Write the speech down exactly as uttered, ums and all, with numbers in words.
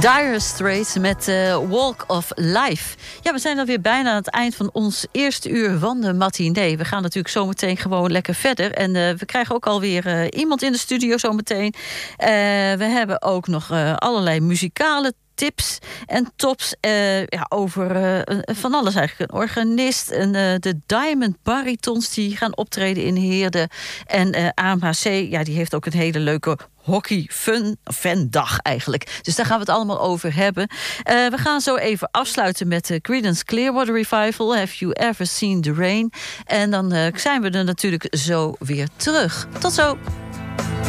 Dire Straits met uh, Walk of Life. Ja, we zijn alweer bijna aan het eind van ons eerste uur van de matinee. We gaan natuurlijk zometeen gewoon lekker verder. En uh, we krijgen ook alweer uh, iemand in de studio zometeen. Uh, we hebben ook nog uh, allerlei muzikale tips en tops uh, ja, over uh, van alles eigenlijk. Een organist en uh, de Diamond Baritons die gaan optreden in Heerde. En uh, A M H C, ja, die heeft ook een hele leuke hockey fun, fan-dag eigenlijk. Dus daar gaan we het allemaal over hebben. Uh, we gaan zo even afsluiten met de Creedence Clearwater Revival. Have you ever seen the rain? En dan uh, zijn we er natuurlijk zo weer terug. Tot zo!